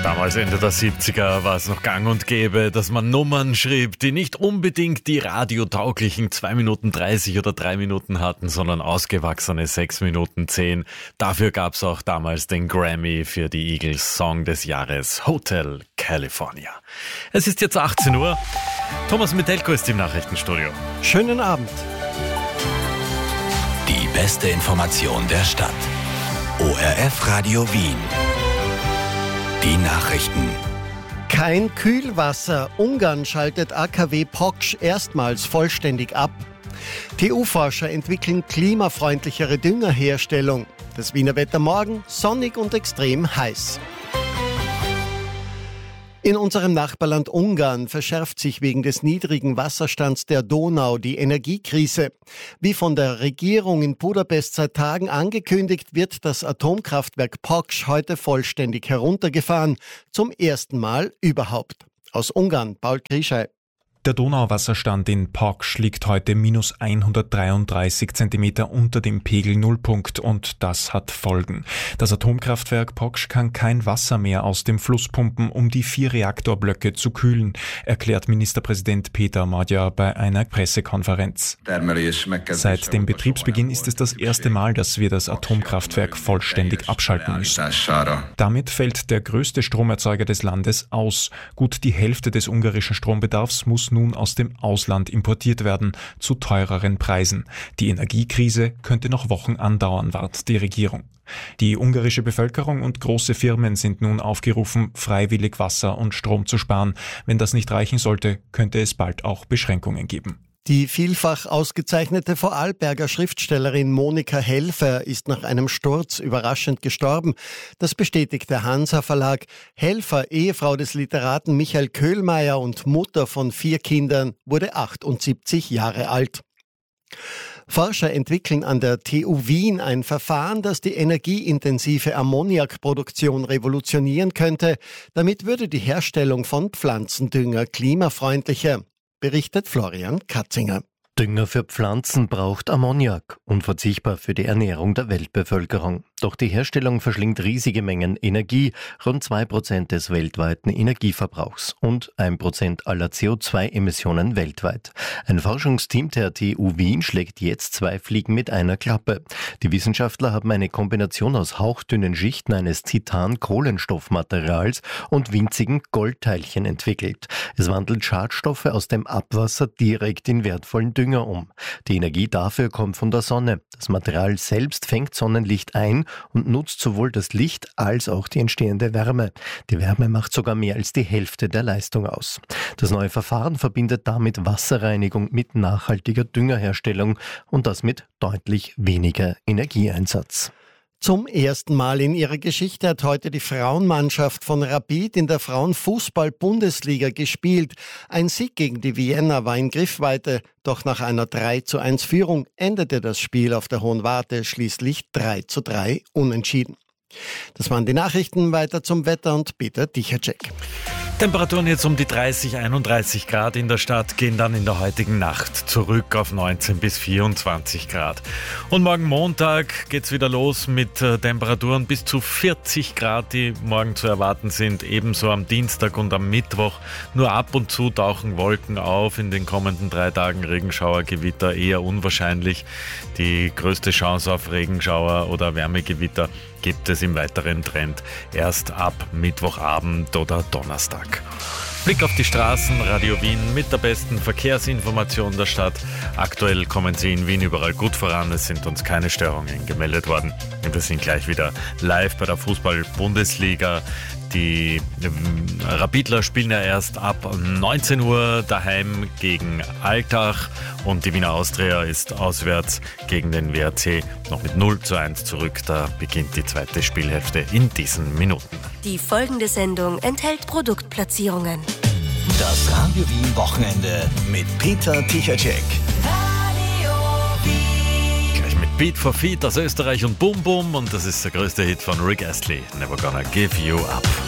Damals Ende der 70er war es noch gang und gäbe, dass man Nummern schrieb, die nicht unbedingt die radiotauglichen 2 Minuten 30 oder 3 Minuten hatten, sondern ausgewachsene 6 Minuten 10. Dafür gab's auch damals den Grammy für die Eagles Song des Jahres, Hotel California. Es ist jetzt 18 Uhr. Thomas Metelko ist im Nachrichtenstudio. Schönen Abend. Die beste Information der Stadt. ORF Radio Wien. Die Nachrichten. Kein Kühlwasser. Ungarn schaltet AKW Poksch erstmals vollständig ab. TU-Forscher entwickeln klimafreundlichere Düngerherstellung. Das Wiener Wetter morgen sonnig und extrem heiß. In unserem Nachbarland Ungarn verschärft sich wegen des niedrigen Wasserstands der Donau die Energiekrise. Wie von der Regierung in Budapest seit Tagen angekündigt, wird das Atomkraftwerk Poksch heute vollständig heruntergefahren. Zum ersten Mal überhaupt. Aus Ungarn, Paul Krischei. Der Donauwasserstand in Poksch liegt heute minus 133 Zentimeter unter dem Pegel-Nullpunkt und das hat Folgen. Das Atomkraftwerk Poksch kann kein Wasser mehr aus dem Fluss pumpen, um die 4 Reaktorblöcke zu kühlen, erklärt Ministerpräsident Peter Magyar bei einer Pressekonferenz. Seit dem Betriebsbeginn ist es das erste Mal, dass wir das Atomkraftwerk vollständig abschalten müssen. Damit fällt der größte Stromerzeuger des Landes aus. Gut die Hälfte des ungarischen Strombedarfs muss nun aus dem Ausland importiert werden, zu teureren Preisen. Die Energiekrise könnte noch Wochen andauern, warnt die Regierung. Die ungarische Bevölkerung und große Firmen sind nun aufgerufen, freiwillig Wasser und Strom zu sparen. Wenn das nicht reichen sollte, könnte es bald auch Beschränkungen geben. Die vielfach ausgezeichnete Vorarlberger Schriftstellerin Monika Helfer ist nach einem Sturz überraschend gestorben. Das bestätigt der Hansa Verlag. Helfer, Ehefrau des Literaten Michael Köhlmeier und Mutter von 4 Kindern, wurde 78 Jahre alt. Forscher entwickeln an der TU Wien ein Verfahren, das die energieintensive Ammoniakproduktion revolutionieren könnte. Damit würde die Herstellung von Pflanzendünger klimafreundlicher, berichtet Florian Katzinger. Dünger für Pflanzen braucht Ammoniak, unverzichtbar für die Ernährung der Weltbevölkerung. Doch die Herstellung verschlingt riesige Mengen Energie, rund 2% des weltweiten Energieverbrauchs und 1% aller CO2-Emissionen weltweit. Ein Forschungsteam der TU Wien schlägt jetzt 2 Fliegen mit einer Klappe. Die Wissenschaftler haben eine Kombination aus hauchdünnen Schichten eines Titan-Kohlenstoffmaterials und winzigen Goldteilchen entwickelt. Es wandelt Schadstoffe aus dem Abwasser direkt in wertvollen Dünger um. Die Energie dafür kommt von der Sonne. Das Material selbst fängt Sonnenlicht ein und nutzt sowohl das Licht als auch die entstehende Wärme. Die Wärme macht sogar mehr als die Hälfte der Leistung aus. Das neue Verfahren verbindet damit Wasserreinigung mit nachhaltiger Düngerherstellung und das mit deutlich weniger Energieeinsatz. Zum ersten Mal in ihrer Geschichte hat heute die Frauenmannschaft von Rapid in der Frauenfußball-Bundesliga gespielt. Ein Sieg gegen die Vienna war in Griffweite, doch nach einer 3:1 Führung endete das Spiel auf der Hohen Warte schließlich 3:3 unentschieden. Das waren die Nachrichten, weiter zum Wetter und Peter Tichacek. Temperaturen jetzt um die 30, 31 Grad in der Stadt, gehen dann in der heutigen Nacht zurück auf 19 bis 24 Grad. Und morgen Montag geht's wieder los mit Temperaturen bis zu 40 Grad, die morgen zu erwarten sind. Ebenso am Dienstag und am Mittwoch. Nur ab und zu tauchen Wolken auf. In den kommenden 3 Tagen Regenschauer, Gewitter eher unwahrscheinlich. Die größte Chance auf Regenschauer oder Wärmegewitter gibt es im weiteren Trend erst ab Mittwochabend oder Donnerstag. Blick auf die Straßen, Radio Wien mit der besten Verkehrsinformation der Stadt. Aktuell kommen Sie in Wien überall gut voran, es sind uns keine Störungen gemeldet worden. Und wir sind gleich wieder live bei der Fußball-Bundesliga. Die Rapidler spielen ja erst ab 19 Uhr daheim gegen Altach und die Wiener Austria ist auswärts gegen den WRC noch mit 0:1 zurück. Da beginnt die zweite Spielhälfte in diesen Minuten. Die folgende Sendung enthält Produktplatzierungen. Das Radio Wien Wochenende mit Peter Tichacek. Gleich mit Beat for Feet aus Österreich und Boom Boom und das ist der größte Hit von Rick Astley. Never Gonna Give You Up.